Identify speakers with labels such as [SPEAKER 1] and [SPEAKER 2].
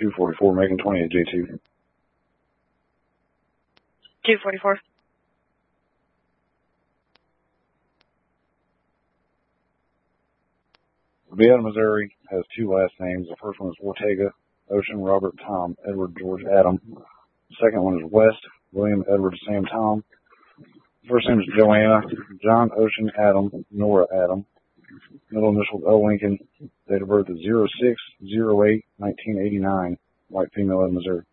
[SPEAKER 1] 244, making 20 at J2.
[SPEAKER 2] 244.
[SPEAKER 1] Vienna, Missouri has two last names. The first one is Ortega, Ocean, Robert, Tom, Edward, George, Adam. The second one is West, William, Edward, Sam, Tom. The first name is Joanna, John, Ocean, Adam, Nora, Adam. Middle initial L. Lincoln. Date of birth is 06/08/1989. White female in Missouri.